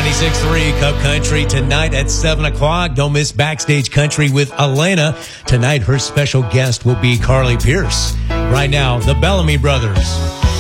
96.3 Cup Country tonight at 7 o'clock. Don't miss Backstage Country with Elena. Tonight, her special guest will be Carly Pearce. Right now, the Bellamy Brothers.